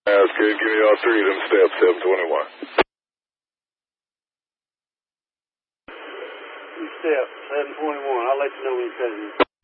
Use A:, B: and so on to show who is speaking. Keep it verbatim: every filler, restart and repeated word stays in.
A: That's good. Give me all three of them steps, seven twenty-one.
B: Step, seven twenty-one. I'll let you know when you cut it.